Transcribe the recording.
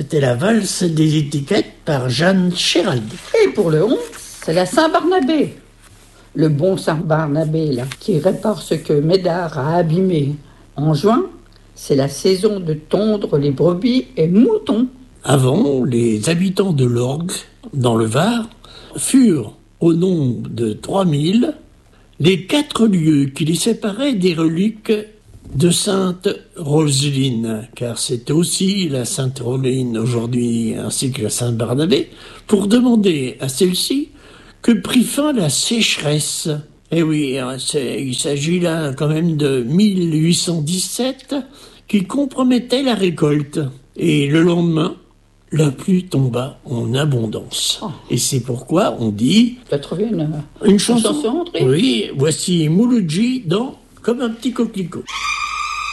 c'était la valse des étiquettes par Jeanne Chérald. Et pour le 11, c'est la Saint-Barnabé. Le bon Saint-Barnabé, là, qui répare ce que Médard a abîmé. En juin, c'est la saison de tondre les brebis et moutons. Avant, les habitants de l'Orgue, dans le Var, furent, au nombre de 3000, les 4 lieux qui les séparaient des reliques de Sainte Roseline, car c'était aussi la Sainte Roseline aujourd'hui, ainsi que la Sainte Barnabé, pour demander à celle-ci que prit fin la sécheresse. Et oui, il s'agit là quand même de 1817 qui compromettait la récolte. Et le lendemain, la pluie tomba en abondance. Oh. Et c'est pourquoi on dit... Tu as trouvé une chanson, André ? Oui, voici Mouloudji dans Comme un petit coquelicot.